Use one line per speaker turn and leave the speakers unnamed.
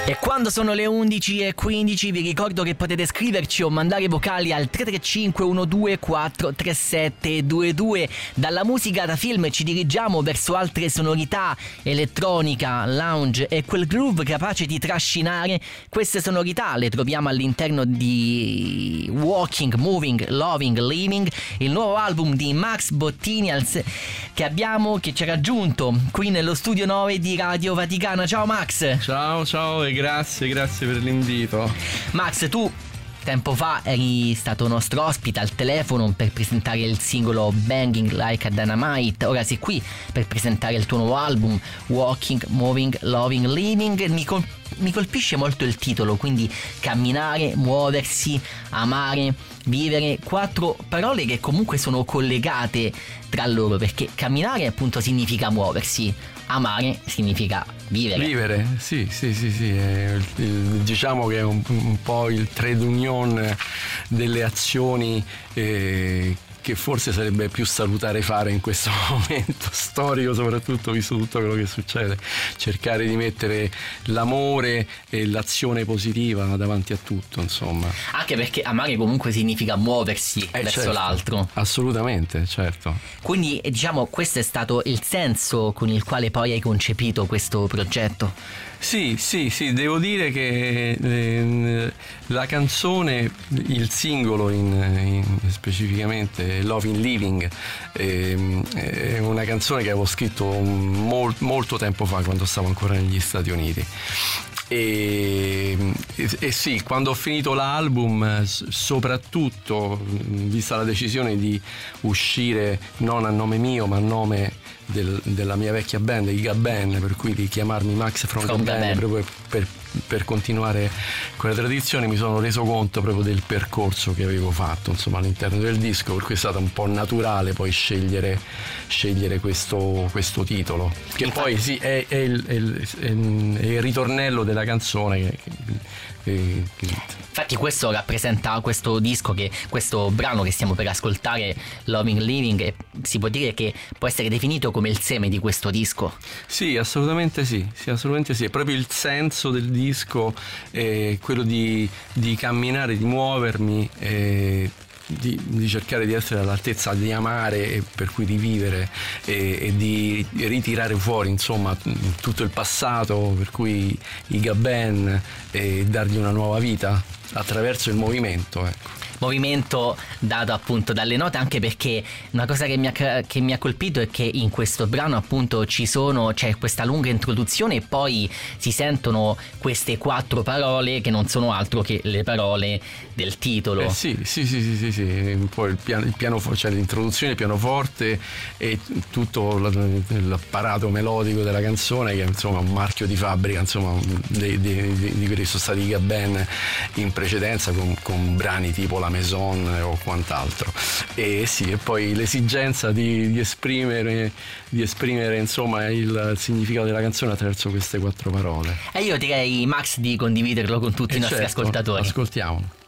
E quando sono le 11:15 vi ricordo che potete scriverci o mandare vocali al 335 12 43722. Dalla musica da film ci dirigiamo verso altre sonorità, elettronica, lounge e quel groove capace di trascinare. Queste sonorità le troviamo all'interno di Walking, Moving, Loving, Living, il nuovo album di Max Bottini che ci ha raggiunto qui nello studio 9 di Radio Vaticana. Ciao Max.
Ciao e grazie per l'invito.
Max, tu tempo fa eri stato nostro ospite al telefono per presentare il singolo Banging Like a Dynamite. Ora sei qui per presentare il tuo nuovo album Walking, Moving, Loving, Living. Mi colpisce molto il titolo, quindi camminare, muoversi, amare, vivere, 4 parole che comunque sono collegate tra loro, perché camminare appunto significa muoversi, amare significa vivere.
Sì. Diciamo che è un po' il trade union delle azioni che forse sarebbe più salutare fare in questo momento storico, soprattutto visto tutto quello che succede. Cercare di mettere l'amore e l'azione positiva davanti a tutto, insomma.
Anche perché amare comunque significa muoversi verso
certo,
l'altro.
Assolutamente, certo.
Quindi diciamo questo è stato il senso con il quale poi hai concepito questo progetto.
Sì, devo dire che la canzone, il singolo specificamente Loving Living, è una canzone che avevo scritto molto tempo fa, quando stavo ancora negli Stati Uniti. E sì, quando ho finito l'album, soprattutto vista la decisione di uscire non a nome mio ma a nome della mia vecchia band, i Gaben, per cui di chiamarmi Max from Gaben, proprio per continuare quella tradizione, mi sono reso conto proprio del percorso che avevo fatto, insomma, all'interno del disco, per cui è stato un po' naturale poi scegliere questo titolo, che poi sì è il ritornello della canzone
Infatti questo rappresenta questo disco, questo brano che stiamo per ascoltare, Loving Living, e si può dire che può essere definito come il seme di questo disco.
Sì, assolutamente sì, è proprio il senso del disco, quello di camminare, di muovermi, di cercare di essere all'altezza di amare e per cui di vivere e di ritirare fuori, insomma, tutto il passato, per cui i Gaben, e dargli una nuova vita attraverso il movimento, ecco.
Movimento dato appunto dalle note, anche perché una cosa che mi ha colpito è che in questo brano appunto c'è questa lunga introduzione e poi si sentono queste 4 parole che non sono altro che le parole del titolo.
Sì. Poi il pianoforte, cioè l'introduzione, il pianoforte e tutto l'apparato melodico della canzone, che è insomma un marchio di fabbrica, insomma, di quelli che sono stati i Gaben in precedenza, con brani tipo La Maison o quant'altro. E poi l'esigenza di esprimere insomma il significato della canzone attraverso queste 4 parole.
E io direi, Max, di condividerlo con tutti i nostri ascoltatori.
Ascoltiamo.